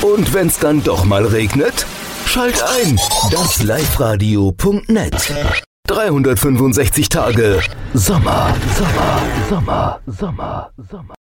Und wenn's dann doch mal regnet? Schalt ein, dasLiveRadio.net. 365 Tage Sommer, Sommer, Sommer, Sommer, Sommer.